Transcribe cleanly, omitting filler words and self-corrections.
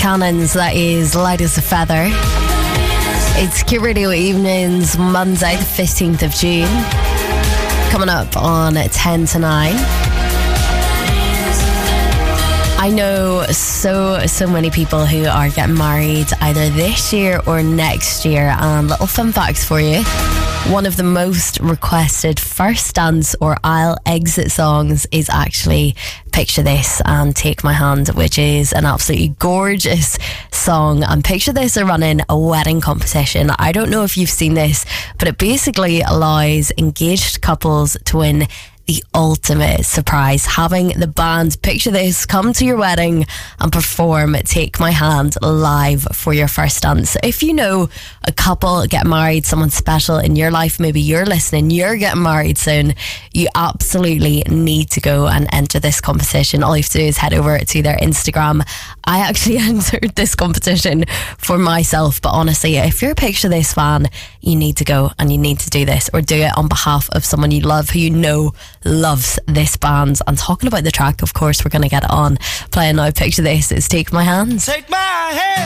Cannons, that is Light as a Feather. It's Q Radio Evenings, Monday the 15th of June. Coming up on 10 to 9. I know so many people who are getting married either this year or next year, and little fun facts for you. One of the most requested first dance or aisle exit songs is actually Picture This and Take My Hand, which is an absolutely gorgeous song. And Picture This are running a wedding competition. I don't know if you've seen this, but it basically allows engaged couples to win the ultimate surprise, having the band Picture This come to your wedding and perform Take My Hand live for your first dance. If you know a couple get married, someone special in your life, maybe you're listening, you're getting married soon, you absolutely need to go and enter this competition. All you have to do is head over to their Instagram. I actually entered this competition for myself, but honestly, if you're a Picture This fan, you need to go and you need to do this, or do it on behalf of someone you love who you know loves this band. And talking about the track, of course, we're going to get it on. Playing now, Picture This, it's Take My Hand. Take my hand.